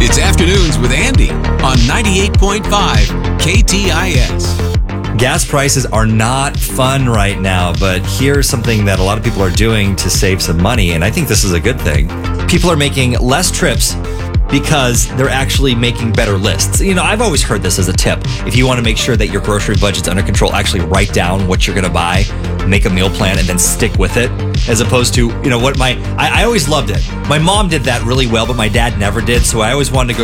It's Afternoons with Andy on 98.5 KTIS. Gas prices are not fun right now, but here's something that a lot of people are doing to save some money, and I think this is a good thing. People are making less trips because they're actually making better lists. You know, I've always heard this as a tip. If you want to make sure that your grocery budget's under control, actually write down what you're going to buy, make a meal plan, and then stick with it. As opposed to, I always loved it. My mom did that really well, but my dad never did, so I always wanted to go